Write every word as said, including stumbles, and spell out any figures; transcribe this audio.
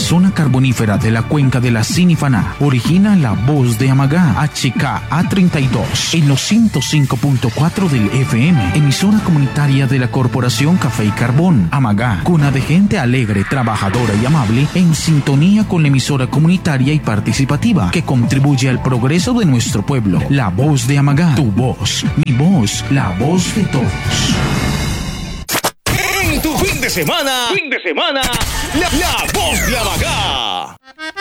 zona carbonífera de la cuenca de la Sinifaná, origina la voz de Amagá, H K A treinta y dos, en los ciento cinco punto cuatro del F M, emisora comunitaria de la Corporación Café y Carbón. Amagá, cuna de gente alegre, trabajadora y amable, en sintonía con la emisora comunitaria y participativa que contribuye al progreso de nuestro pueblo. La voz de Amagá, tu voz, mi voz, la voz de todos. En tu fin de semana, fin de semana, la, la voz de Amagá.